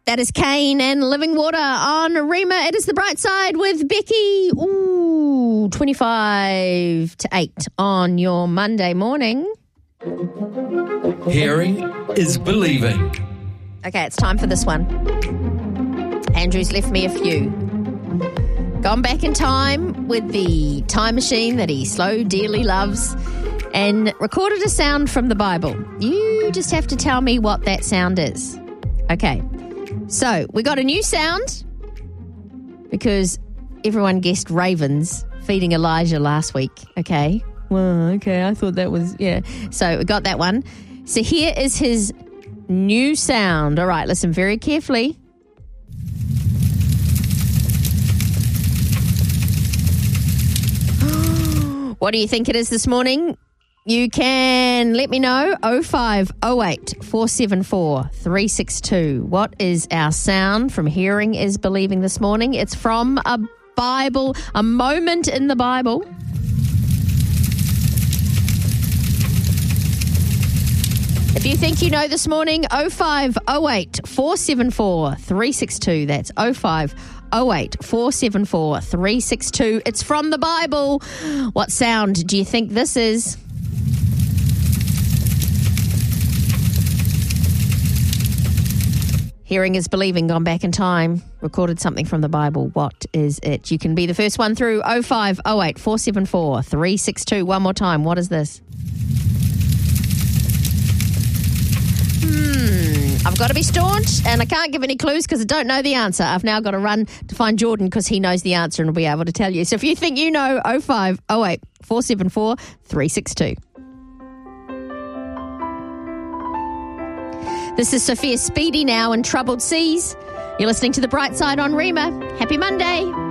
That is Kane and Living Water on Rima. It is The Bright Side with Becky. 25 to 8 on your Monday morning. Hearing is believing. Okay, it's time for this one. Andrew's left me a few. Gone back in time with the time machine that he so dearly loves and recorded a sound from the Bible. You just have to tell me what that sound is. Okay. So, we got a new sound because everyone guessed ravens feeding Elijah last week. Okay. Well, okay, I thought that was, yeah. So, we got that one. So, here is his new sound. All right, listen very carefully. What do you think it is this morning? You can let me know, 0508 474 362. What is our sound from Hearing is Believing this morning? It's from a Bible, a moment in the Bible. If you think you know this morning, 0508 474 362. That's 0508 474 362. It's from the Bible. What sound do you think this is? Hearing is Believing, gone back in time, recorded something from the Bible. What is it? You can be the first one through 0508 474 362. One more time. What is this? I've got to be staunch and I can't give any clues because I don't know the answer. I've now got to run to find Jordan because he knows the answer and will be able to tell you. So if you think you know, 0508 474 362. This is Sophia Speedy now in Troubled Seas. You're listening to The Bright Side on Rima. Happy Monday.